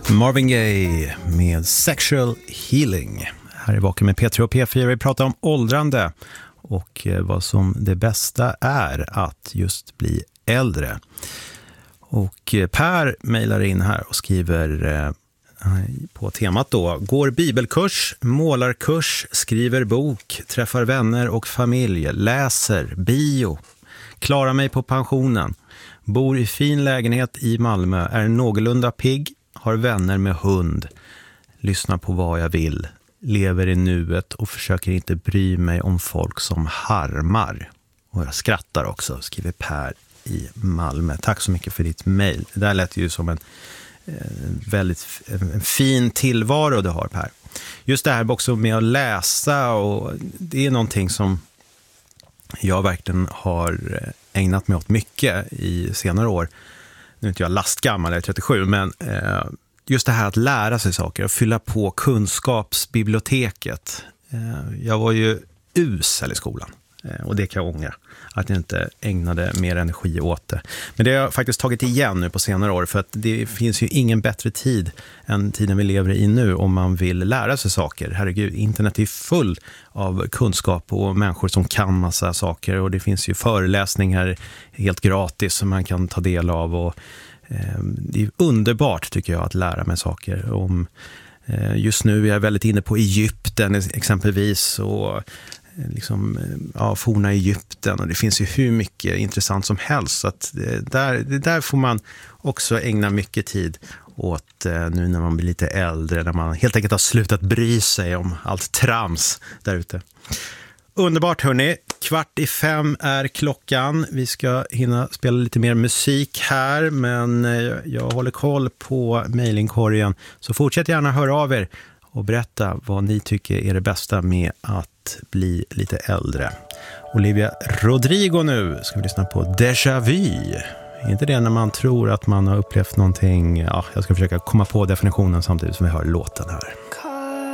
Marvin Gaye med Sexual Healing. Här är Vaken med P3 och P4. Vi pratar om åldrande och vad som det bästa är att just bli äldre. Och Per mejlar in här och skriver på temat då: går bibelkurs, målarkurs, skriver bok, träffar vänner och familj, läser, bio, klarar mig på pensionen, bor i fin lägenhet i Malmö, är någorlunda pigg, har vänner med hund, lyssnar på vad jag vill, lever i nuet och försöker inte bry mig om folk som harmar. Och jag skrattar också, skriver Per i Malmö. Tack så mycket för ditt mejl. Det där lät ju som en fin tillvaro du har, Per. Just det här också med att läsa, och det är någonting som jag verkligen har ägnat mig åt mycket i senare år. Nu är inte jag lastgammal, jag är 37, men just det här att lära sig saker och fylla på kunskapsbiblioteket. Jag var ju usel i skolan, och det kan jag ångra, att jag inte ägnade mer energi åt det. Men det har jag faktiskt tagit igen nu på senare år, för att det finns ju ingen bättre tid än tiden vi lever i nu om man vill lära sig saker. Herregud, internet är full av kunskap och människor som kan massa saker, och det finns ju föreläsningar helt gratis som man kan ta del av, och det är underbart tycker jag att lära mig saker om. Just nu är jag väldigt inne på Egypten exempelvis, och liksom, forna Egypten, och det finns ju hur mycket intressant som helst, så att det där får man också ägna mycket tid åt nu när man blir lite äldre, när man helt enkelt har slutat bry sig om allt trams där ute. Underbart hörni, 4:45 är klockan. Vi ska hinna spela lite mer musik här, men jag håller koll på mejlingkorgen, så fortsätt gärna höra av er och berätta vad ni tycker är det bästa med att bli lite äldre. Olivia Rodrigo nu ska vi lyssna på Déjà Vu. Är inte det när man tror att man har upplevt någonting? Ja, jag ska försöka komma på definitionen samtidigt som vi hör låten här.